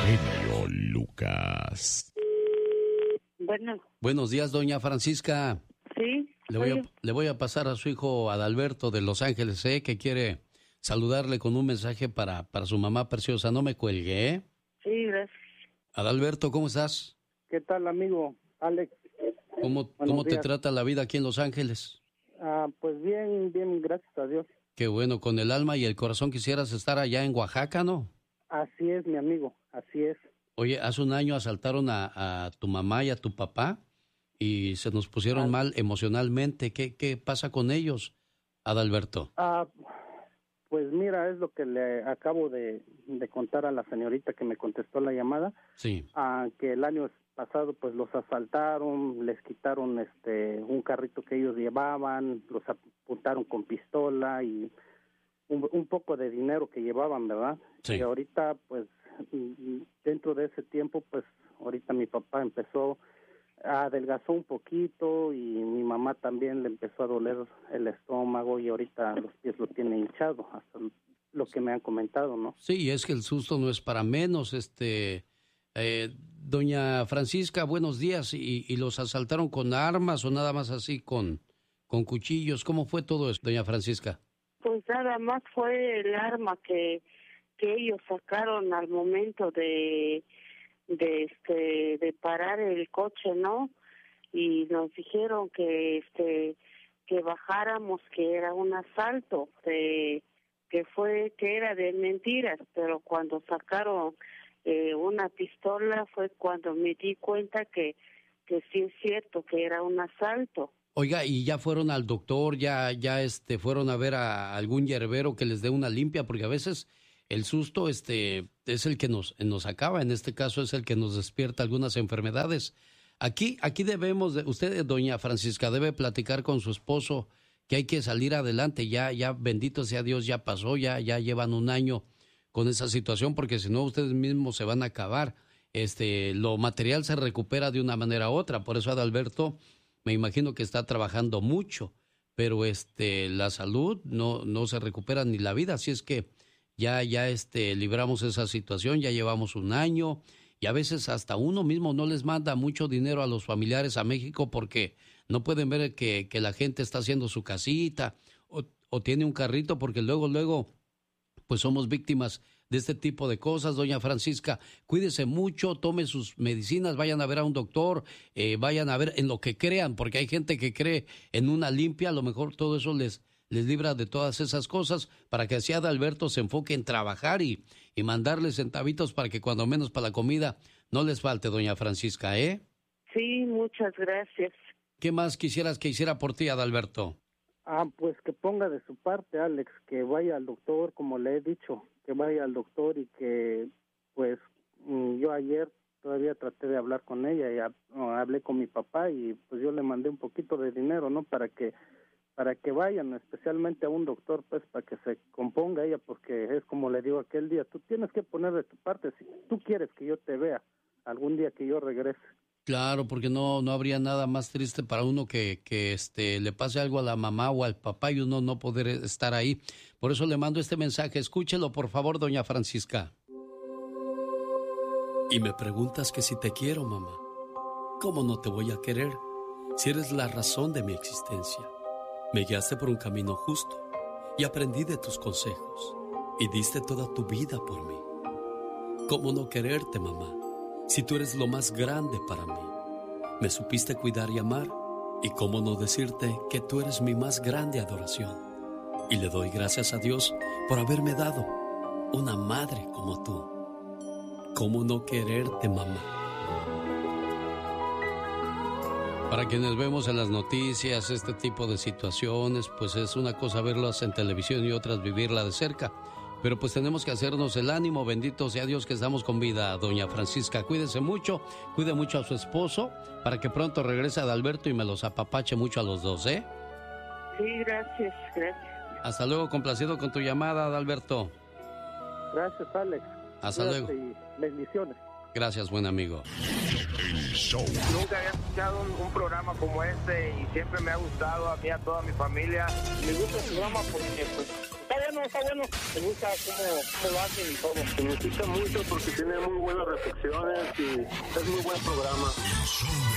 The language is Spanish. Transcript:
genio Lucas. Bueno. Buenos días, doña Francisca. Sí. Le voy a pasar a su hijo Adalberto de Los Ángeles, que quiere saludarle con un mensaje para su mamá preciosa. No me cuelgue, ¿eh? Sí, gracias. Adalberto, ¿cómo estás? ¿Qué tal, amigo Alex? ¿Cómo te trata la vida aquí en Los Ángeles? Pues bien, gracias a Dios. Qué bueno, con el alma y el corazón quisieras estar allá en Oaxaca, ¿no? Así es, mi amigo, así es. Oye, hace un año asaltaron a tu mamá y a tu papá y se nos pusieron mal emocionalmente. ¿Qué pasa con ellos, Adalberto? Pues mira, es lo que le acabo de contar a la señorita que me contestó la llamada. Sí. Que el año pasado pues los asaltaron, les quitaron un carrito que ellos llevaban, los apuntaron con pistola y un poco de dinero que llevaban, ¿verdad? Sí. Y ahorita pues dentro de ese tiempo pues ahorita mi papá adelgazó un poquito y mi mamá también le empezó a doler el estómago y ahorita los pies lo tiene hinchado, hasta lo que me han comentado, ¿no? Sí, es que el susto no es para menos, doña Francisca, buenos días. ¿Y los asaltaron con armas o nada más así con cuchillos? ¿Cómo fue todo eso, doña Francisca? Pues nada más fue el arma que ellos sacaron al momento de parar el coche, ¿no? Y nos dijeron que bajáramos, que era un asalto, que era de mentiras, pero cuando sacaron una pistola fue cuando me di cuenta que sí es cierto que era un asalto. Oiga, ¿y ya fueron al doctor, ya fueron a ver a algún yerbero que les dé una limpia? Porque a veces el susto es el que nos acaba, en este caso es el que nos despierta algunas enfermedades. Aquí debemos, usted, doña Francisca, debe platicar con su esposo que hay que salir adelante, ya bendito sea Dios, ya pasó, ya llevan un año con esa situación, porque si no ustedes mismos se van a acabar. Lo material se recupera de una manera u otra, por eso Adalberto me imagino que está trabajando mucho, pero la salud no se recupera ni la vida, así es que ya libramos esa situación, ya llevamos un año y a veces hasta uno mismo no les manda mucho dinero a los familiares a México porque no pueden ver que la gente está haciendo su casita o tiene un carrito, porque luego pues somos víctimas de este tipo de cosas. Doña Francisca, cuídese mucho, tome sus medicinas, vayan a ver a un doctor, vayan a ver en lo que crean, porque hay gente que cree en una limpia, a lo mejor todo eso les libra de todas esas cosas, para que así Adalberto se enfoque en trabajar y mandarles centavitos para que cuando menos para la comida no les falte, doña Francisca, ¿eh? Sí, muchas gracias. ¿Qué más quisieras que hiciera por ti, Adalberto? Pues que ponga de su parte, Alex, que vaya al doctor, como le he dicho, que vaya al doctor y que, pues, yo ayer todavía traté de hablar con ella y hablé con mi papá y pues yo le mandé un poquito de dinero, ¿no? Para que vayan, especialmente a un doctor, pues, para que se componga ella, porque es como le digo aquel día, tú tienes que poner de tu parte, si tú quieres que yo te vea algún día que yo regrese. Claro, porque no habría nada más triste para uno que le pase algo a la mamá o al papá y uno no poder estar ahí. Por eso le mando este mensaje. Escúchelo, por favor, doña Francisca. Y me preguntas que si te quiero, mamá. ¿Cómo no te voy a querer si eres la razón de mi existencia? Me guiaste por un camino justo y aprendí de tus consejos y diste toda tu vida por mí. ¿Cómo no quererte, mamá? Si tú eres lo más grande para mí, me supiste cuidar y amar, y cómo no decirte que tú eres mi más grande adoración. Y le doy gracias a Dios por haberme dado una madre como tú. ¿Cómo no quererte, mamá? Para quienes vemos en las noticias este tipo de situaciones, pues es una cosa verlas en televisión y otras vivirla de cerca. Pero pues tenemos que hacernos el ánimo, bendito sea Dios que estamos con vida, doña Francisca. Cuídese mucho, cuide mucho a su esposo, para que pronto regrese Adalberto y me los apapache mucho a los dos, ¿eh? Sí, gracias. Hasta luego, complacido con tu llamada, Adalberto. Gracias, Alex. Hasta luego. Y bendiciones. Gracias, buen amigo. El show. Nunca había escuchado un programa como este y siempre me ha gustado a mí, a toda mi familia. Me gusta el programa porque pues Está bueno. Me gusta cómo lo hacen y todo. Me gusta mucho porque tiene muy buenas reflexiones y es muy buen programa.